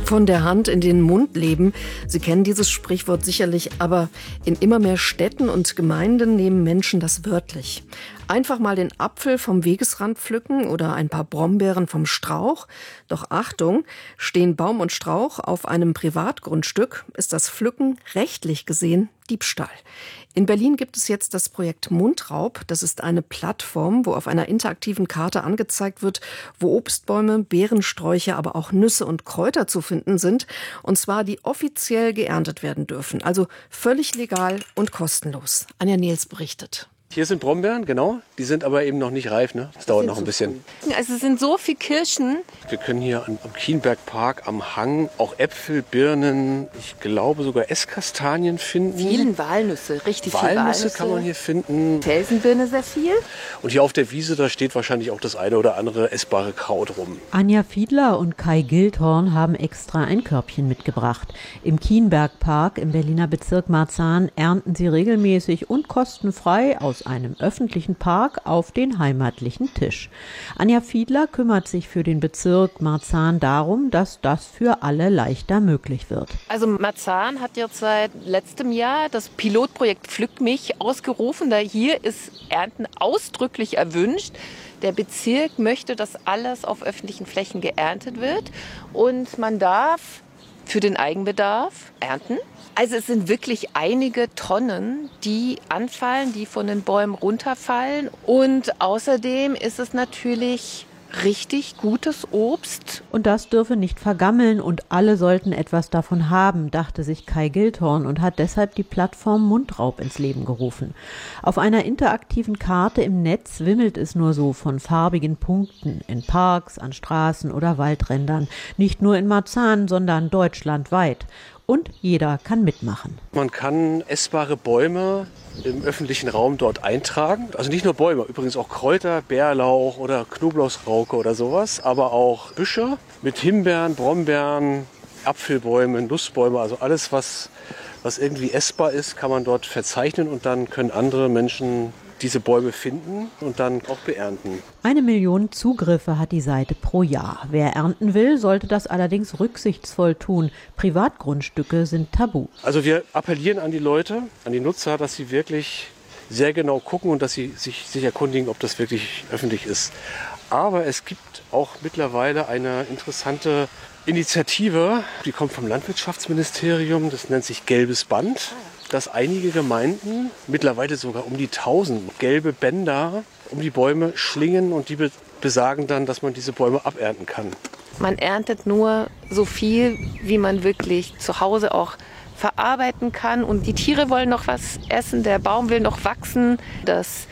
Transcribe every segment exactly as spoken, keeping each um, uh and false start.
Von der Hand in den Mund leben. Sie kennen dieses Sprichwort sicherlich, aber in immer mehr Städten und Gemeinden nehmen Menschen das wörtlich. Einfach mal den Apfel vom Wegesrand pflücken oder ein paar Brombeeren vom Strauch. Doch Achtung, stehen Baum und Strauch auf einem Privatgrundstück, ist das Pflücken rechtlich gesehen Diebstahl. In Berlin gibt es jetzt das Projekt Mundraub. Das ist eine Plattform, wo auf einer interaktiven Karte angezeigt wird, wo Obstbäume, Beerensträucher, aber auch Nüsse und Kräuter zu finden sind. Und zwar die offiziell geerntet werden dürfen. Also völlig legal und kostenlos. Anja Nehls berichtet. Hier sind Brombeeren, genau. Die sind aber eben noch nicht reif, ne? Das dauert noch ein bisschen. Also es sind so viele Kirschen. Wir können hier am Kienbergpark am Hang auch Äpfel, Birnen, ich glaube sogar Esskastanien finden. Vielen Walnüsse, richtig viele Walnüsse. Walnüsse kann man hier finden. Felsenbirne sehr viel. Und hier auf der Wiese, da steht wahrscheinlich auch das eine oder andere essbare Kraut rum. Anja Fiedler und Kai Gildhorn haben extra ein Körbchen mitgebracht. Im Kienbergpark im Berliner Bezirk Marzahn ernten sie regelmäßig und kostenfrei aus einem öffentlichen Park auf den heimatlichen Tisch. Anja Fiedler kümmert sich für den Bezirk Marzahn darum, dass das für alle leichter möglich wird. Also Marzahn hat jetzt seit letztem Jahr das Pilotprojekt Pflück mich ausgerufen. Da hier ist Ernten ausdrücklich erwünscht. Der Bezirk möchte, dass alles auf öffentlichen Flächen geerntet wird und man darf für den Eigenbedarf ernten. Also es sind wirklich einige Tonnen, die anfallen, die von den Bäumen runterfallen. Und außerdem ist es natürlich richtig gutes Obst. Und das dürfe nicht vergammeln und alle sollten etwas davon haben, dachte sich Kai Gildhorn und hat deshalb die Plattform Mundraub ins Leben gerufen. Auf einer interaktiven Karte im Netz wimmelt es nur so von farbigen Punkten in Parks, an Straßen oder Waldrändern. Nicht nur in Marzahn, sondern deutschlandweit. Und jeder kann mitmachen. Man kann essbare Bäume im öffentlichen Raum dort eintragen. Also nicht nur Bäume, übrigens auch Kräuter, Bärlauch oder Knoblauchsrauke oder sowas. Aber auch Büsche mit Himbeeren, Brombeeren, Apfelbäume, Nussbäume. Also alles, was, was irgendwie essbar ist, kann man dort verzeichnen. Und dann können andere Menschen diese Bäume finden und dann auch beernten. Eine Million Zugriffe hat die Seite pro Jahr. Wer ernten will, sollte das allerdings rücksichtsvoll tun. Privatgrundstücke sind tabu. Also wir appellieren an die Leute, an die Nutzer, dass sie wirklich sehr genau gucken und dass sie sich, sich erkundigen, ob das wirklich öffentlich ist. Aber es gibt auch mittlerweile eine interessante Initiative, die kommt vom Landwirtschaftsministerium, das nennt sich Gelbes Band. Dass einige Gemeinden, mittlerweile sogar um die tausend, gelbe Bänder um die Bäume schlingen und die be- besagen dann, dass man diese Bäume abernten kann. Man erntet nur so viel, wie man wirklich zu Hause auch verarbeiten kann. Und die Tiere wollen noch was essen, der Baum will noch wachsen, dass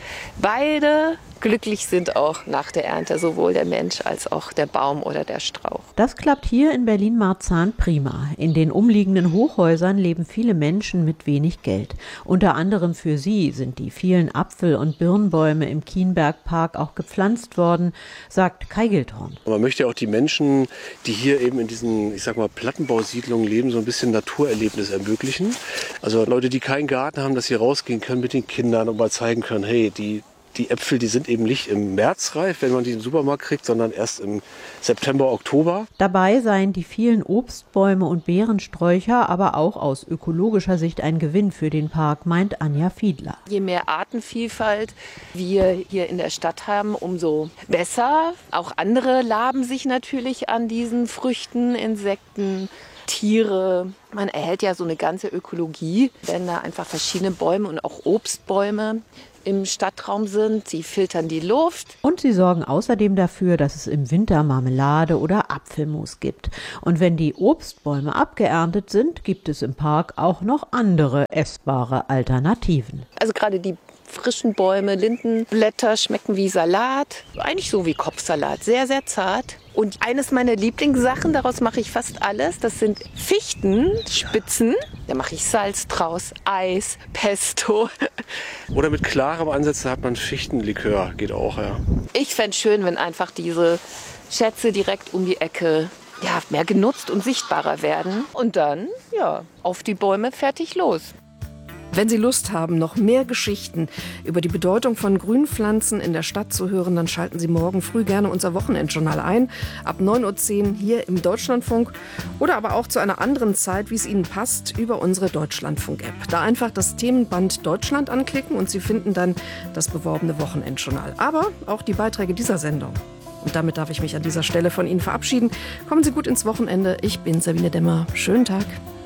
beide glücklich sind auch nach der Ernte, sowohl der Mensch als auch der Baum oder der Strauch. Das klappt hier in Berlin-Marzahn prima. In den umliegenden Hochhäusern leben viele Menschen mit wenig Geld. Unter anderem für sie sind die vielen Apfel- und Birnbäume im Kienbergpark auch gepflanzt worden, sagt Kai Gildhorn. Man möchte ja auch die Menschen, die hier eben in diesen, ich sag mal, Plattenbausiedlungen leben, so ein bisschen Naturerlebnis ermöglichen. Also Leute, die keinen Garten haben, dass sie rausgehen können mit den Kindern und mal zeigen können, hey, die Die Äpfel, die sind eben nicht im März reif, wenn man die im Supermarkt kriegt, sondern erst im September, Oktober. Dabei seien die vielen Obstbäume und Beerensträucher aber auch aus ökologischer Sicht ein Gewinn für den Park, meint Anja Fiedler. Je mehr Artenvielfalt wir hier in der Stadt haben, umso besser. Auch andere laben sich natürlich an diesen Früchten, Insekten, Tiere. Man erhält ja so eine ganze Ökologie, wenn da einfach verschiedene Bäume und auch Obstbäume im Stadtraum sind. Sie filtern die Luft. Und sie sorgen außerdem dafür, dass es im Winter Marmelade oder Apfelmus gibt. Und wenn die Obstbäume abgeerntet sind, gibt es im Park auch noch andere essbare Alternativen. Also gerade die frischen Bäume, Lindenblätter schmecken wie Salat, eigentlich so wie Kopfsalat, sehr, sehr zart. Und eines meiner Lieblingssachen, daraus mache ich fast alles, das sind Fichtenspitzen. Da mache ich Salz draus, Eis, Pesto. Oder mit klarem Ansatz, da hat man Fichtenlikör, geht auch, ja. Ich fände es schön, wenn einfach diese Schätze direkt um die Ecke ja, mehr genutzt und sichtbarer werden. Und dann, ja, auf die Bäume, fertig, los. Wenn Sie Lust haben, noch mehr Geschichten über die Bedeutung von Grünpflanzen in der Stadt zu hören, dann schalten Sie morgen früh gerne unser Wochenendjournal ein. Ab neun Uhr zehn hier im Deutschlandfunk oder aber auch zu einer anderen Zeit, wie es Ihnen passt, über unsere Deutschlandfunk-App. Da einfach das Themenband Deutschland anklicken und Sie finden dann das beworbene Wochenendjournal. Aber auch die Beiträge dieser Sendung. Und damit darf ich mich an dieser Stelle von Ihnen verabschieden. Kommen Sie gut ins Wochenende. Ich bin Sabine Demmer. Schönen Tag.